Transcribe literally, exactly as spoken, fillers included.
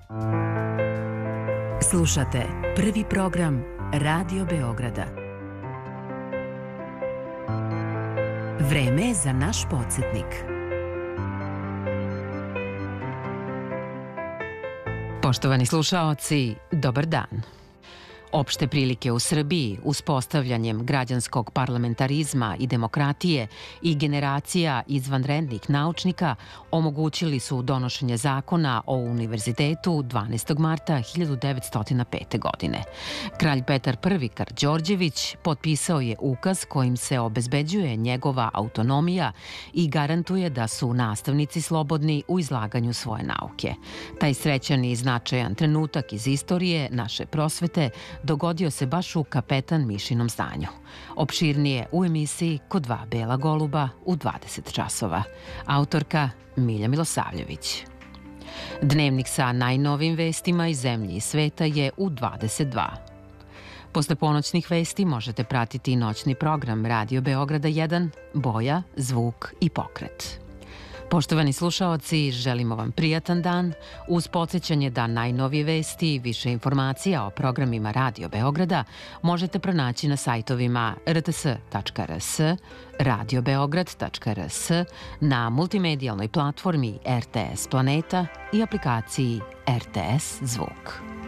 Slušate prvi program Radio Beograda. Vreme je za naš podsjetnik. Poštovani slušaoci, dobar dan. Opšte prilike u Srbiji, uspostavljanjem građanskog parlamentarizma i demokratije i generacija izvanrednih naučnika omogućili su donošenje zakona o univerzitetu dvanaestog marta hiljadu devetsto pete. godine. Kralj Petar Prvi Karađorđević potpisao je ukaz kojim se obezbeđuje njegova autonomija i garantuje da su nastavnici slobodni u izlaganju svoje nauke. Taj srećan i značajan trenutak iz istorije naše prosvete dogodio se baš u Kapetan Mišinom zdanju. Opširnije u emisiji Kod dva bela goluba u dvadeset časova. Autorka Milja Milosavljević. Dnevnik sa najnovim vestima iz zemlje i sveta je u dvadeset dva. Posle ponoćnih vesti možete pratiti i noćni program Radio Beograda jedan, Boja, zvuk i pokret. Poštovani slušaoci, želimo vam prijatan dan uz podsjećanje da najnovije vesti i više informacija o programima Radio Beograda možete pronaći na sajtovima r t s tačka r s, radio beograd tačka r s, na multimedijalnoj platformi R T S Planeta i aplikaciji R T S Zvuk.